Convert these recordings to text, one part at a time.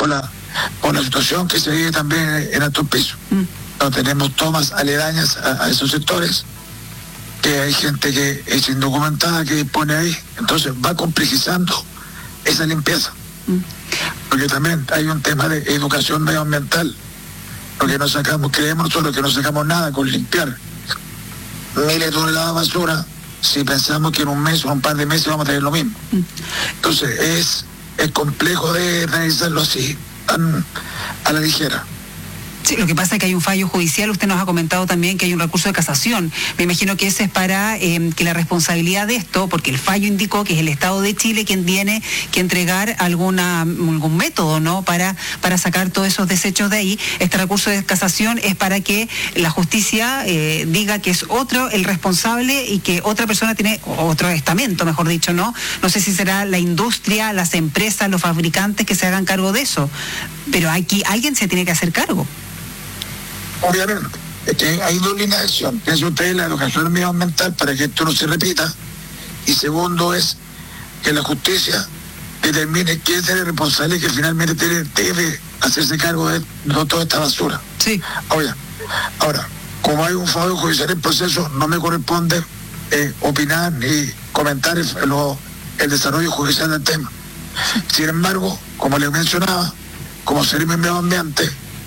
por la situación que se vive también en Altos Pisos. No tenemos tomas aledañas a esos sectores, que hay gente que es indocumentada que pone ahí, entonces va complejizando esa limpieza. Porque también hay un tema de educación medioambiental, porque no sacamos, creemos nosotros que no sacamos nada con limpiar miles de toneladas de basura si pensamos que en un mes o un par de meses vamos a tener lo mismo. Entonces es complejo de realizarlo así, tan a la ligera. Sí, lo que pasa es que hay un fallo judicial. Usted nos ha comentado también que hay un recurso de casación. Me imagino que ese es para que la responsabilidad de esto, porque el fallo indicó que es el Estado de Chile quien tiene que entregar algún método, ¿no?, para sacar todos esos desechos de ahí. Este recurso de casación es para que la justicia diga que es otro el responsable y que otra persona tiene otro estamento, mejor dicho, ¿no? No sé si será la industria, las empresas, los fabricantes que se hagan cargo de eso. Pero aquí alguien se tiene que hacer cargo. Obviamente, es que hay dos líneas de acción. Piensa usted, la educación medioambiental para que esto no se repita, y segundo es que la justicia determine quién es el responsable que finalmente debe hacerse cargo de toda esta basura. Sí. Ahora, como hay un fallo judicial en proceso, no me corresponde opinar ni comentar el desarrollo judicial del tema. Sin embargo, como les mencionaba, como Servicio de Medio Ambiente,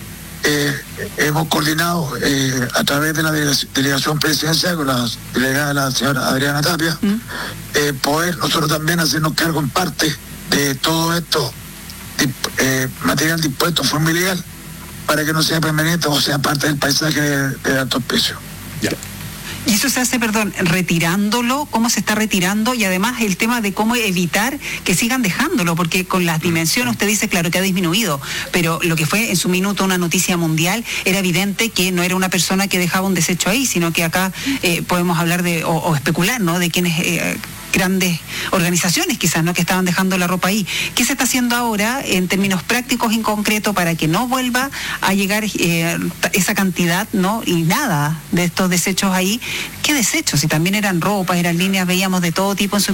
hemos coordinado a través de la delegación presidencial con la delegada, la señora Adriana Tapia, poder nosotros también hacernos cargo en parte de todo esto, material dispuesto en forma ilegal, para que no sea permanente o sea parte del paisaje de Altos Pisos. Y eso se hace, retirándolo, cómo se está retirando, y además el tema de cómo evitar que sigan dejándolo, porque con las dimensiones usted dice, claro, que ha disminuido, pero lo que fue en su minuto una noticia mundial, era evidente que no era una persona que dejaba un desecho ahí, sino que acá podemos hablar de, o especular, ¿no?, de quienes... grandes organizaciones quizás, ¿no?, que estaban dejando la ropa ahí. ¿Qué se está haciendo ahora en términos prácticos en concreto para que no vuelva a llegar esa cantidad, ¿no?, y nada de estos desechos ahí? ¿Qué desechos? Si también eran ropas, eran líneas, veíamos de todo tipo en su